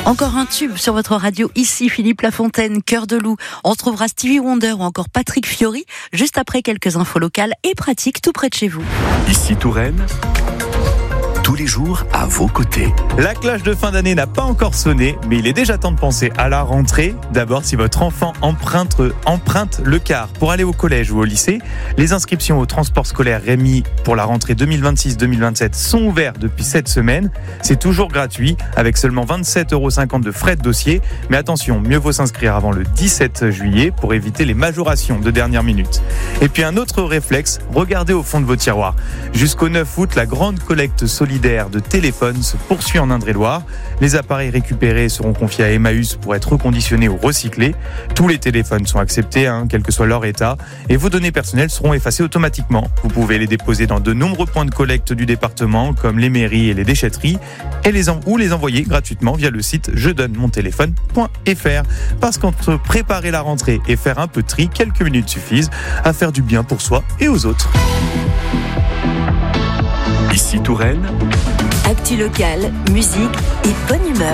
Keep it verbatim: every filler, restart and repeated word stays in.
Encore un tube sur votre radio, ici Philippe Lafontaine, Cœur de Loup. On retrouvera Stevie Wonder ou encore Patrick Fiori, juste après quelques infos locales et pratiques tout près de chez vous. Ici Touraine, tous les jours à vos côtés. La cloche de fin d'année n'a pas encore sonné, mais il est déjà temps de penser à la rentrée. D'abord, si votre enfant emprunte, emprunte le car pour aller au collège ou au lycée, les inscriptions au transport scolaire Rémi pour la rentrée deux mille vingt-six deux mille vingt-sept sont ouvertes depuis cette semaine. C'est toujours gratuit, avec seulement vingt-sept euros cinquante de frais de dossier. Mais attention, mieux vaut s'inscrire avant le dix-sept juillet pour éviter les majorations de dernière minute. Et puis un autre réflexe, regardez au fond de vos tiroirs. Jusqu'au neuf août, la grande collecte solidaire de téléphones se poursuit en Indre-et-Loire. Les appareils récupérés seront confiés à Emmaüs pour être reconditionnés ou recyclés. Tous les téléphones sont acceptés, hein, quel que soit leur état, et vos données personnelles seront effacées automatiquement. Vous pouvez les déposer dans de nombreux points de collecte du département, comme les mairies et les déchetteries, et les en- ou les envoyer gratuitement via le site je donne mon téléphone point f r. Parce qu'entre préparer la rentrée et faire un peu de tri, quelques minutes suffisent à faire du bien pour soi et aux autres. Ici Touraine, Actu locale, musique et bonne humeur.